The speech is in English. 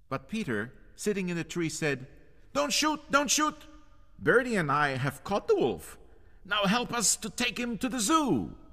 But Peter, sitting in the tree, said, "Don't shoot, don't shoot! Birdie and I have caught the wolf. Now help us to take him to the zoo."